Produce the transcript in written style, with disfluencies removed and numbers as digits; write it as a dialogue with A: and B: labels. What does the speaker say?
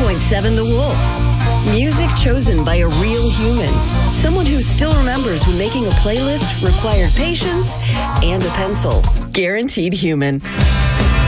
A: 101.7 The Wolf. Music chosen by a real human. Someone who still remembers when making a playlist required patience and a pencil. Guaranteed Human.